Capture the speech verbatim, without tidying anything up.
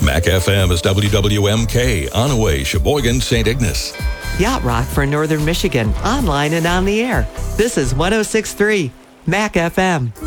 Mac F M is W W M K, Onaway, Sheboygan, Saint Ignace. Yacht Rock for Northern Michigan, online and on the air. This is one oh six point three Mac F M.